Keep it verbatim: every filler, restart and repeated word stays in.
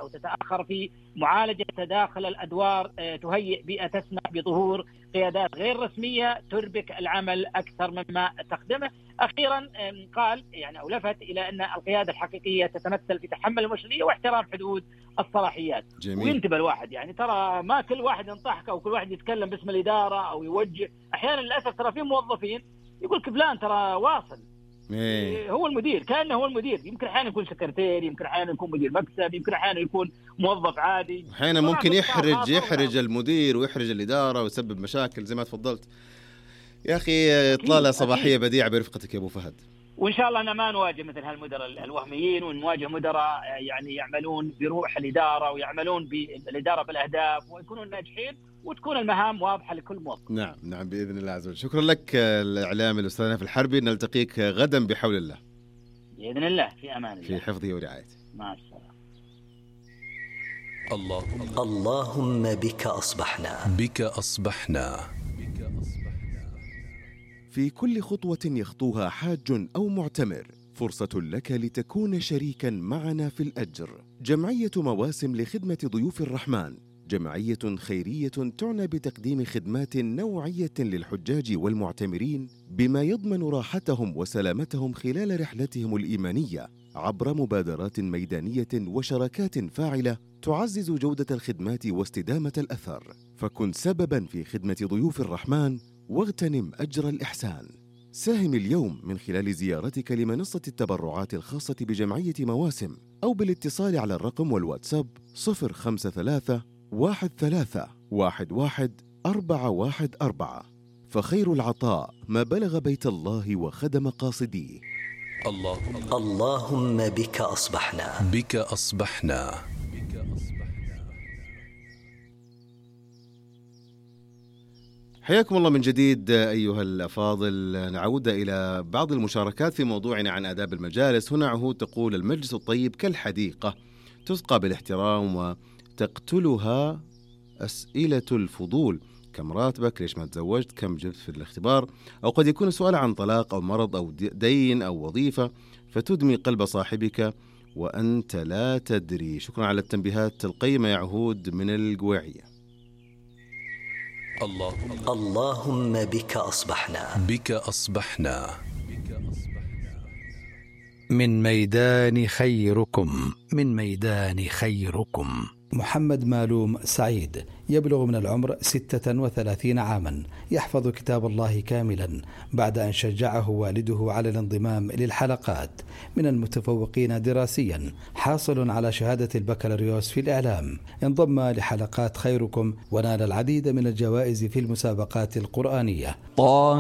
أو تتأخر في معالجة تداخل الأدوار تهيئ بيئة تسمح بظهور قيادات غير رسمية تربك العمل أكثر مما تخدمه. أخيرا قال يعني أو لفت إلى أن القيادة الحقيقية تتمثل في تحمل المسؤولية واحترام حدود الصلاحيات. جميل. وينتبه الواحد يعني ترى ما كل واحد ينطحك أو كل واحد يتكلم باسم الإدارة أو يوجه. أحيانا للأسف ترى في موظفين يقول فلان ترى واصل إيه. هو المدير، كأنه هو المدير. يمكن أحيانا يكون سكرتير، يمكن أحيانا يكون مدير مكتب، يمكن أحيانا يكون موظف عادي. أحيانا ممكن يحرج يحرج المدير ويحرج الإدارة ويسبب مشاكل زي ما تفضلت. يا أخي إطلالة صباحية بديعة برفقتك يا أبو فهد. وإن شاء الله أنا ما نواجه مثل هالمدراء الوهميين، ونواجه مدراء يعني يعملون بروح الإدارة ويعملون بالإدارة بالأهداف ويكونون ناجحين وتكون المهام واضحة لكل موظف. نعم نعم بإذن الله عز وجل. شكرا لك الإعلامي الأستاذ نايف الحربي. نلتقيك غدا بحول الله. بإذن الله في أمان الله. في حفظه ورعايته. مع السلامة. اللهم اللهم بك أصبحنا بك أصبحنا في كل خطوة يخطوها حاج أو معتمر فرصة لك لتكون شريكا معنا في الأجر. جمعية مواسم لخدمة ضيوف الرحمن جمعية خيرية تعنى بتقديم خدمات نوعية للحجاج والمعتمرين بما يضمن راحتهم وسلامتهم خلال رحلتهم الإيمانية عبر مبادرات ميدانية وشراكات فاعلة تعزز جودة الخدمات واستدامة الأثر. فكن سبباً في خدمة ضيوف الرحمن واغتنم أجر الإحسان. ساهم اليوم من خلال زيارتك لمنصة التبرعات الخاصة بجمعية مواسم أو بالاتصال على الرقم والواتساب صفر خمسة ثلاثة واحد ثلاثة واحد واحد أربعة واحد أربعة. فخير العطاء ما بلغ بيت الله وخدم قاصديه. اللهم اللهم بك أصبحنا بك أصبحنا. حياكم الله من جديد أيها الأفاضل. نعود إلى بعض المشاركات في موضوعنا عن آداب المجالس. هنا عهود تقول: المجلس الطيب كالحديقة تسقى بالاحترام وتقتلها أسئلة الفضول. كم راتبك؟ ليش ما تزوجت؟ كم جبت في الاختبار؟ أو قد يكون السؤال عن طلاق أو مرض أو دين أو وظيفة فتدمي قلب صاحبك وأنت لا تدري. شكرا على التنبيهات القيمة يا عهود من القويعية. اللهم اللهم بك أصبحنا بك أصبحنا. من ميدان خيركم من ميدان خيركم. محمد مالوم سعيد يبلغ من العمر ستة وثلاثين عاما، يحفظ كتاب الله كاملا بعد أن شجعه والده على الانضمام للحلقات. من المتفوقين دراسيا، حاصل على شهادة البكالوريوس في الإعلام. انضم لحلقات خيركم ونال العديد من الجوائز في المسابقات القرآنية.